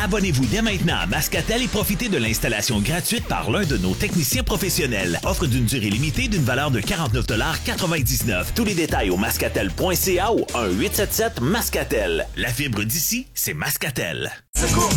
Abonnez-vous dès maintenant à Mascatel et profitez de l'installation gratuite par l'un de nos techniciens professionnels. Offre d'une durée limitée d'une valeur de 49,99 $. Tous les détails au mascatel.ca ou 1-877-MASCATEL. La fibre d'ici, c'est Mascatel.